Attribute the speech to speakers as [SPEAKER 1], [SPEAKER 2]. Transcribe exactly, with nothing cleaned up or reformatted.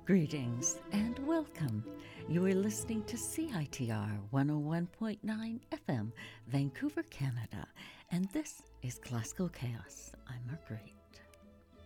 [SPEAKER 1] Greetings and welcome. You are listening to C I T R one oh one point nine F M, Vancouver, Canada, and this is Classical Chaos. I'm Marguerite.